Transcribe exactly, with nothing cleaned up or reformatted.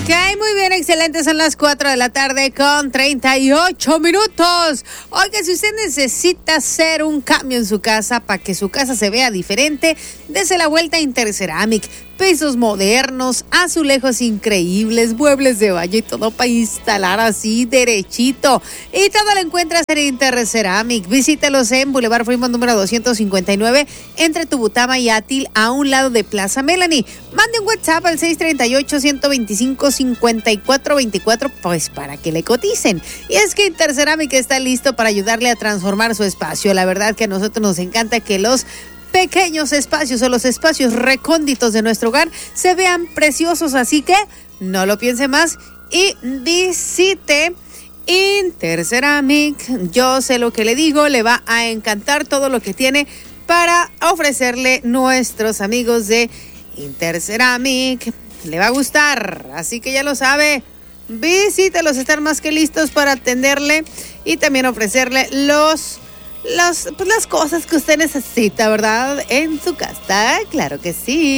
Ok, muy bien, excelente. Son las cuatro de la tarde con treinta y ocho minutos. Oiga, si usted necesita hacer un cambio en su casa para que su casa se vea diferente, dese la vuelta a Interceramic. Pisos modernos, azulejos increíbles, muebles de baño y todo para instalar así derechito. Y todo lo encuentras en Interceramic. Visítelos en Boulevard Fremont número doscientos cincuenta y nueve, entre Tubutama y Átil, a un lado de Plaza Melanie. Mande un WhatsApp al seis tres ocho, uno dos cinco, cinco cuatro dos cuatro, pues para que le coticen. Y es que Interceramic está listo para ayudarle a transformar su espacio. La verdad que a nosotros nos encanta que los pequeños espacios o los espacios recónditos de nuestro hogar se vean preciosos, así que no lo piense más y visite Interceramic. Yo sé lo que le digo, le va a encantar todo lo que tiene para ofrecerle nuestros amigos de Interceramic. Le va a gustar, así que ya lo sabe. Visítelos, están más que listos para atenderle y también ofrecerle los Las, pues las cosas que usted necesita, ¿verdad? En su casa, claro que sí.